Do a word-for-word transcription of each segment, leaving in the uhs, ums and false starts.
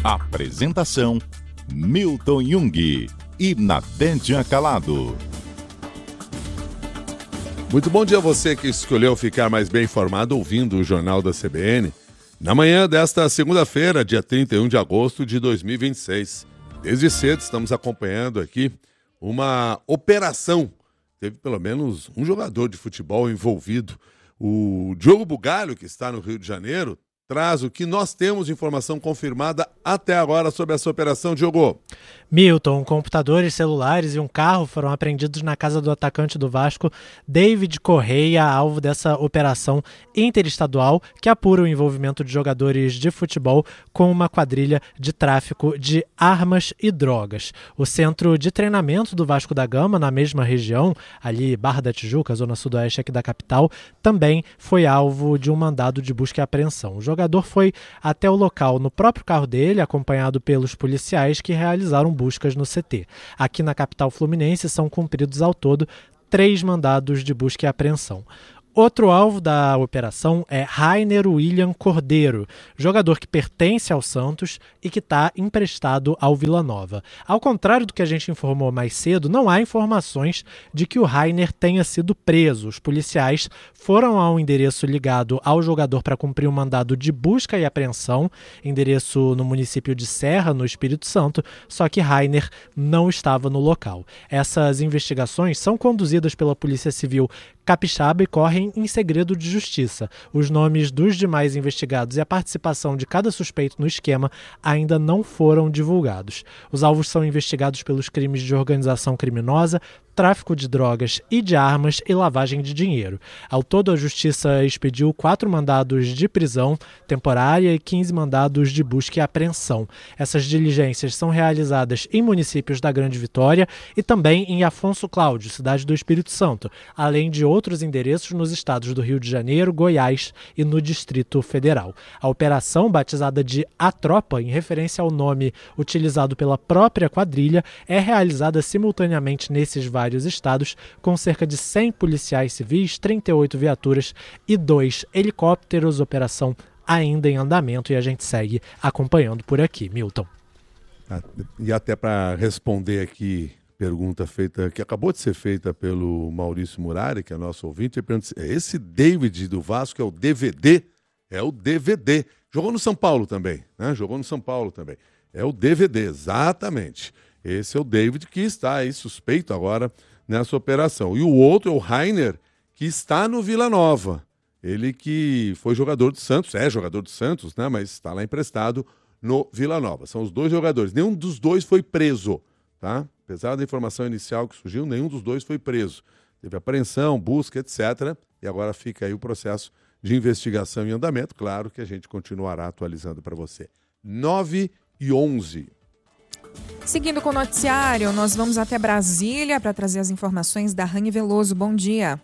Apresentação: Milton Jung e Nadédia Calado. Muito bom dia a você que escolheu ficar mais bem informado ouvindo o Jornal da C B N. Na manhã desta segunda-feira, dia trinta e um de agosto de dois mil e vinte e seis. Desde cedo estamos acompanhando aqui uma operação. Teve pelo menos um jogador de futebol envolvido. O Diogo Bugalho, que está no Rio de Janeiro, traz o que nós temos de informação confirmada até agora sobre essa operação. Diogo. Milton, computadores, celulares e um carro foram apreendidos na casa do atacante do Vasco, David Correia, alvo dessa operação interestadual que apura o envolvimento de jogadores de futebol com uma quadrilha de tráfico de armas e drogas. O centro de treinamento do Vasco da Gama, na mesma região, ali Barra da Tijuca, zona sudoeste aqui da capital, também foi alvo de um mandado de busca e apreensão. O jogador foi até o local no próprio carro dele, acompanhado pelos policiais que realizaram buscas no C T. Aqui na capital fluminense são cumpridos ao todo três mandados de busca e apreensão. Outro alvo da operação é Rainer William Cordeiro, jogador que pertence ao Santos e que está emprestado ao Vila Nova. Ao contrário do que a gente informou mais cedo, não há informações de que o Rainer tenha sido preso. Os policiais foram ao endereço ligado ao jogador para cumprir um mandado de busca e apreensão, endereço no município de Serra, no Espírito Santo, só que Rainer não estava no local. Essas investigações são conduzidas pela Polícia Civil Capixaba e correm em segredo de justiça. Os nomes dos demais investigados e a participação de cada suspeito no esquema ainda não foram divulgados. Os alvos são investigados pelos crimes de organização criminosa, tráfico de drogas e de armas e lavagem de dinheiro. Ao todo, a Justiça expediu quatro mandados de prisão temporária e quinze mandados de busca e apreensão. Essas diligências são realizadas em municípios da Grande Vitória e também em Afonso Cláudio, cidade do Espírito Santo, além de outros endereços nos estados do Rio de Janeiro, Goiás e no Distrito Federal. A operação, batizada de A Tropa, em referência ao nome utilizado pela própria quadrilha, é realizada simultaneamente nesses vários vários estados, com cerca de cem policiais civis, trinta e oito viaturas e dois helicópteros, operação ainda em andamento e a gente segue acompanhando por aqui. Milton. E até para responder aqui, pergunta feita, que acabou de ser feita pelo Maurício Murari, que é nosso ouvinte, ele pergunta, esse David do Vasco é o D V D? É o D V D. Jogou no São Paulo também, né? Jogou no São Paulo também. É o D V D, exatamente. Esse é o David que está aí suspeito agora nessa operação. E o outro é o Rainer, que está no Vila Nova. Ele que foi jogador do Santos, é jogador do Santos, né? Mas está lá emprestado no Vila Nova. São os dois jogadores. Nenhum dos dois foi preso, tá? Apesar da informação inicial que surgiu, nenhum dos dois foi preso. Teve apreensão, busca, etcétera. E agora fica aí o processo de investigação em andamento. Claro que a gente continuará atualizando para você. nove e onze. Seguindo com o noticiário, nós vamos até Brasília para trazer as informações da Rani Veloso. Bom dia.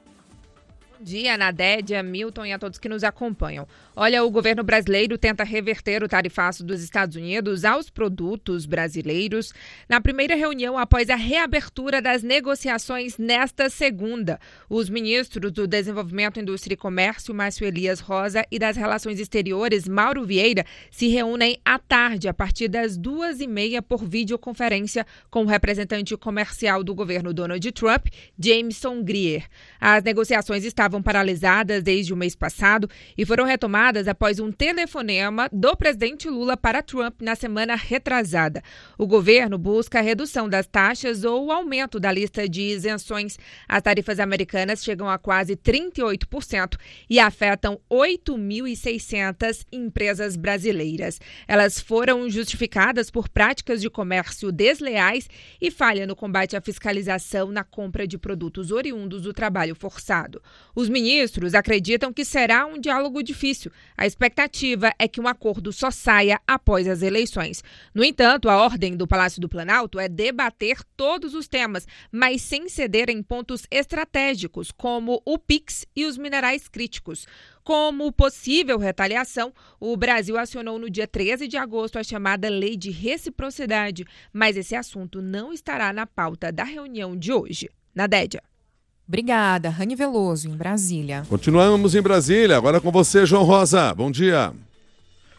Bom dia, Nadédia, Milton e a todos que nos acompanham. Olha, o governo brasileiro tenta reverter o tarifaço dos Estados Unidos aos produtos brasileiros na primeira reunião após a reabertura das negociações nesta segunda. Os ministros do Desenvolvimento, Indústria e Comércio, Márcio Elias Rosa, e das Relações Exteriores, Mauro Vieira, se reúnem à tarde, a partir das duas e meia, por videoconferência com o representante comercial do governo Donald Trump, Jameson Greer. As negociações estavam paralisadas desde o mês passado e foram retomadas após um telefonema do presidente Lula para Trump na semana retrasada. O governo busca a redução das taxas ou o aumento da lista de isenções. As tarifas americanas chegam a quase trinta e oito por cento e afetam oito mil e seiscentas empresas brasileiras. Elas foram justificadas por práticas de comércio desleais e falha no combate à fiscalização na compra de produtos oriundos do trabalho forçado. Os ministros acreditam que será um diálogo difícil. A expectativa é que um acordo só saia após as eleições. No entanto, a ordem do Palácio do Planalto é debater todos os temas, mas sem ceder em pontos estratégicos, como o Pix e os minerais críticos. Como possível retaliação, o Brasil acionou no dia treze de agosto a chamada Lei de Reciprocidade, mas esse assunto não estará na pauta da reunião de hoje. Nadédia. Obrigada, Rani Veloso, em Brasília. Continuamos em Brasília, agora com você, João Rosa. Bom dia.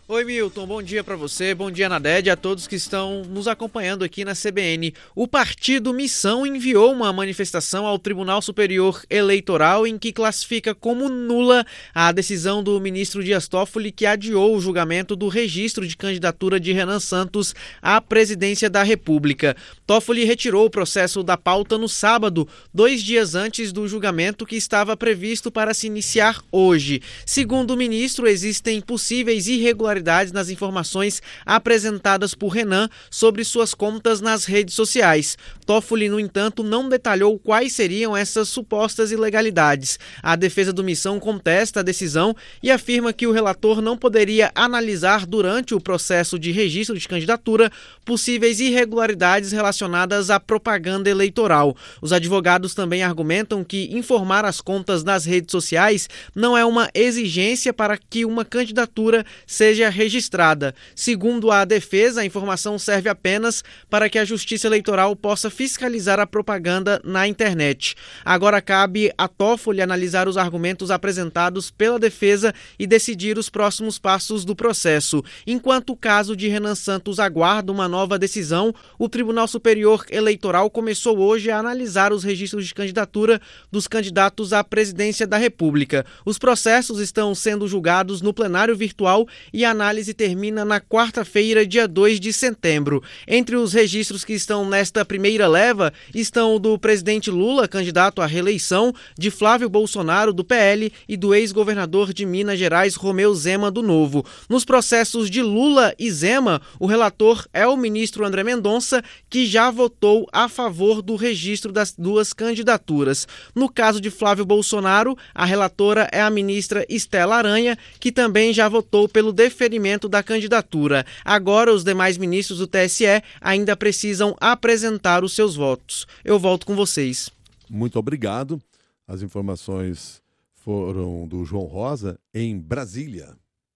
Oi, Milton, bom dia para você, bom dia, Naded, a todos que estão nos acompanhando aqui na C B N. O partido Missão enviou uma manifestação ao Tribunal Superior Eleitoral em que classifica como nula a decisão do ministro Dias Toffoli que adiou o julgamento do registro de candidatura de Renan Santos à presidência da República. Toffoli retirou o processo da pauta no sábado, dois dias antes do julgamento que estava previsto para se iniciar hoje. Segundo o ministro, existem possíveis irregularidades nas informações apresentadas por Renan sobre suas contas nas redes sociais. Toffoli, no entanto, não detalhou quais seriam essas supostas ilegalidades. A defesa do Missão contesta a decisão e afirma que o relator não poderia analisar durante o processo de registro de candidatura possíveis irregularidades relacionadas à propaganda eleitoral. Os advogados também argumentam que informar as contas nas redes sociais não é uma exigência para que uma candidatura seja registrada. Segundo a defesa, a informação serve apenas para que a Justiça Eleitoral possa fiscalizar a propaganda na internet. Agora cabe a Toffoli analisar os argumentos apresentados pela defesa e decidir os próximos passos do processo. Enquanto o caso de Renan Santos aguarda uma nova decisão, o Tribunal Superior Eleitoral começou hoje a analisar os registros de candidatura dos candidatos à presidência da República. Os processos estão sendo julgados no plenário virtual e a análise termina na quarta-feira, dia dois de setembro. Entre os registros que estão nesta primeira leva estão o do presidente Lula, candidato à reeleição, de Flávio Bolsonaro, do P L, e do ex-governador de Minas Gerais, Romeu Zema, do Novo. Nos processos de Lula e Zema, o relator é o ministro André Mendonça, que já votou a favor do registro das duas candidaturas. No caso de Flávio Bolsonaro, a relatora é a ministra Estela Aranha, que também já votou pelo deferimento da candidatura. Agora, os demais ministros do T S E ainda precisam apresentar os seus votos. Eu volto com vocês. Muito obrigado. As informações foram do João Rosa, em Brasília.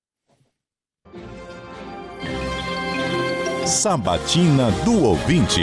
Sabatina do Ouvinte.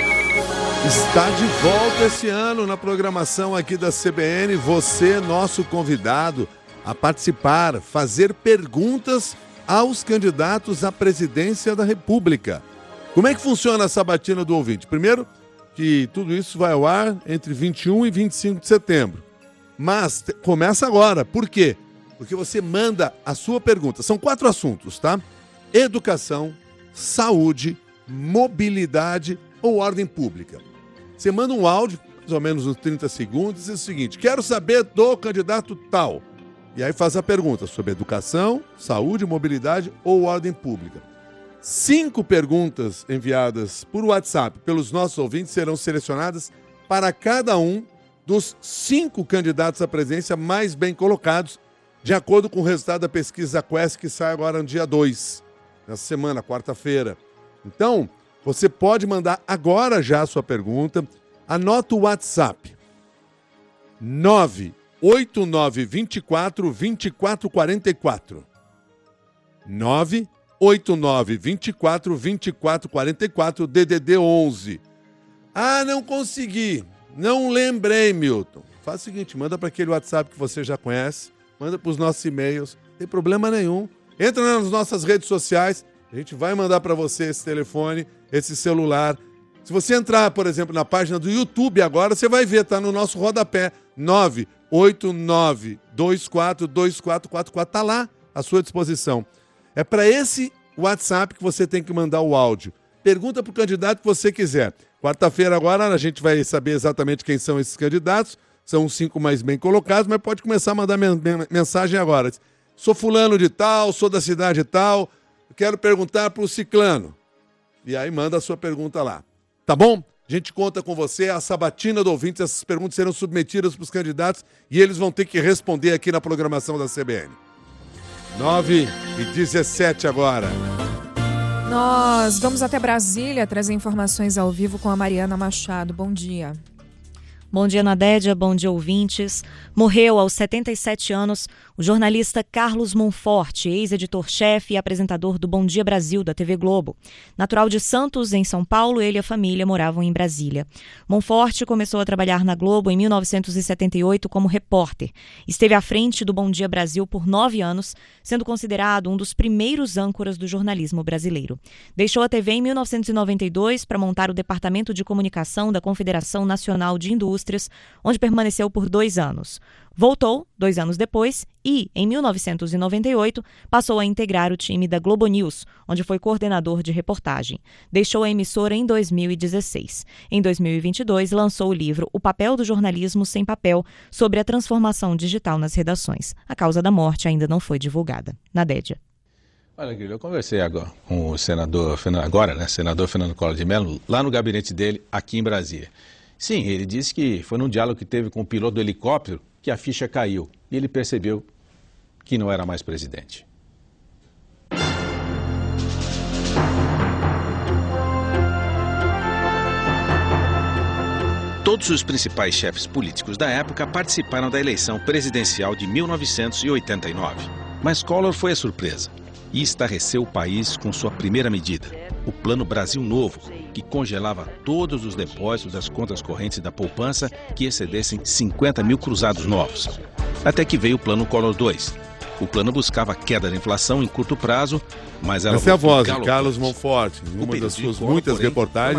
Está de volta esse ano na programação aqui da C B N. Você, nosso convidado, a participar, fazer perguntas aos candidatos à presidência da República. Como é que funciona a Sabatina do Ouvinte? Primeiro, que tudo isso vai ao ar entre vinte e um e vinte e cinco de setembro. Mas te, começa agora. Por quê? Porque você manda a sua pergunta. São quatro assuntos, tá? Educação, saúde, mobilidade ou ordem pública. Você manda um áudio, mais ou menos uns trinta segundos, e diz o seguinte: quero saber do candidato tal. E aí faz a pergunta sobre educação, saúde, mobilidade ou ordem pública. Cinco perguntas enviadas por WhatsApp pelos nossos ouvintes serão selecionadas para cada um dos cinco candidatos à presidência mais bem colocados, de acordo com o resultado da pesquisa Quest, que sai agora no dia dois, nessa semana, quarta-feira. Então, você pode mandar agora já a sua pergunta. Anota o WhatsApp. nove oito nove dois quatro, dois quatro quatro quatro. nove oito nove dois quatro, dois quatro quatro quatro, D D D onze. Ah, não consegui. Não lembrei, Milton. Faz o seguinte, manda para aquele WhatsApp que você já conhece, manda para os nossos e-mails, não tem problema nenhum. Entra nas nossas redes sociais, a gente vai mandar para você esse telefone, esse celular. Se você entrar, por exemplo, na página do YouTube agora, você vai ver, tá no nosso rodapé, nove oito nove dois quatro dois quatro quatro quatro, tá lá à sua disposição. É para esse WhatsApp que você tem que mandar o áudio. Pergunta para o candidato que você quiser. Quarta-feira agora a gente vai saber exatamente quem são esses candidatos. São os cinco mais bem colocados, mas pode começar a mandar mensagem agora. Sou fulano de tal, sou da cidade tal, quero perguntar para o ciclano. E aí manda a sua pergunta lá. Tá bom? A gente conta com você, a Sabatina do Ouvinte. Essas perguntas serão submetidas para os candidatos e eles vão ter que responder aqui na programação da C B N. nove e dezessete agora. Nós vamos até Brasília trazer informações ao vivo com a Mariana Machado. Bom dia. Bom dia, Nadédia. Bom dia, ouvintes. Morreu aos setenta e sete anos o jornalista Carlos Monforte, ex-editor-chefe e apresentador do Bom Dia Brasil, da T V Globo. Natural de Santos, em São Paulo, ele e a família moravam em Brasília. Monforte começou a trabalhar na Globo em mil novecentos e setenta e oito como repórter. Esteve à frente do Bom Dia Brasil por nove anos, sendo considerado um dos primeiros âncoras do jornalismo brasileiro. Deixou a T V em mil novecentos e noventa e dois para montar o Departamento de Comunicação da Confederação Nacional de Indústrias, onde permaneceu por dois anos. Voltou, dois anos depois, e, em mil novecentos e noventa e oito, passou a integrar o time da Globo News, onde foi coordenador de reportagem. Deixou a emissora em dois mil e dezesseis. Em dois mil e vinte e dois, lançou o livro O Papel do Jornalismo Sem Papel, sobre a transformação digital nas redações. A causa da morte ainda não foi divulgada. Nadédia. Olha, Guilherme, eu conversei agora com o senador, agora, né, senador Fernando Collor de Mello, lá no gabinete dele, aqui em Brasília. Sim, ele disse que foi num diálogo que teve com o piloto do helicóptero que a ficha caiu e ele percebeu que não era mais presidente. Todos os principais chefes políticos da época participaram da eleição presidencial de mil novecentos e oitenta e nove. Mas Collor foi a surpresa e estarreceu o país com sua primeira medida, o Plano Brasil Novo, que congelava todos os depósitos das contas correntes da poupança que excedessem cinquenta mil cruzados novos. Até que veio o Plano Collor dois. O plano buscava a queda da inflação em curto prazo, mas ela... Essa é a voz de Carlos Monforte, em uma das suas muitas reportagens.